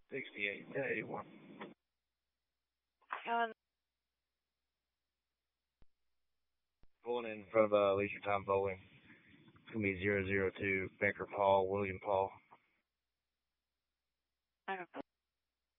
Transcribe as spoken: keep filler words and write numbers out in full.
sixty-eight, ten eighty-one. Um, Pulling in front of uh, Leisure Time Bowling. It's going to be zero zero two Becker Paul, William Paul. I don't know.